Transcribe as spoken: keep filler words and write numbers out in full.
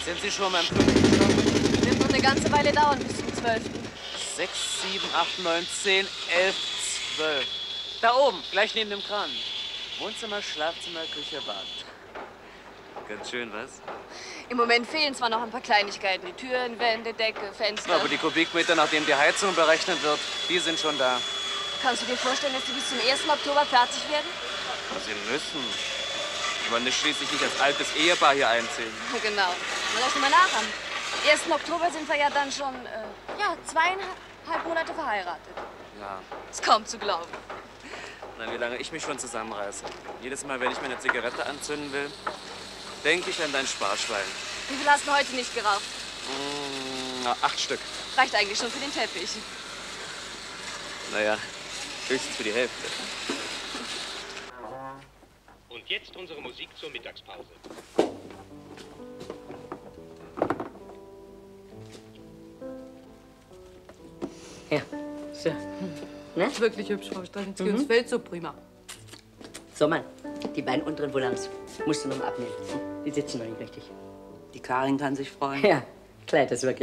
Sind Sie schon beim fünften Stock? Wird noch eine ganze Weile dauern bis zum zwölften. Sechs, sieben, acht, neun, zehn, elf, zwölf. Da oben, gleich neben dem Kran. Wohnzimmer, Schlafzimmer, Küche, Bad. Ganz schön, was? Im Moment fehlen zwar noch ein paar Kleinigkeiten. Die Türen, Wände, Decke, Fenster. Aber die Kubikmeter, nachdem die Heizung berechnet wird, die sind schon da. Kannst du dir vorstellen, dass die bis zum ersten Oktober fertig werden? Was sie müssen. Wir wollen schließlich nicht als altes Ehepaar hier einziehen. Genau. Mal rechnen mal nach. Am ersten Oktober sind wir ja dann schon, äh, ja, zweieinhalb Monate verheiratet. Ja. Ist kaum zu glauben. Na, wie lange ich mich schon zusammenreiße. Jedes Mal, wenn ich mir eine Zigarette anzünden will, denke ich an dein Sparschwein. Wie viel hast du heute nicht geraucht? Mmh, na, acht Stück. Reicht eigentlich schon für den Teppich. Naja, höchstens für die Hälfte. Und jetzt unsere Musik zur Mittagspause. Ja, so. Ne? Wirklich hübsch, Frau Straczynski. Mhm. Uns fällt so prima. So, Mann, die beiden unteren Volants musst du noch mal abnehmen. Die sitzen noch nicht richtig. Die Karin kann sich freuen. Ja, Kleid ist wirklich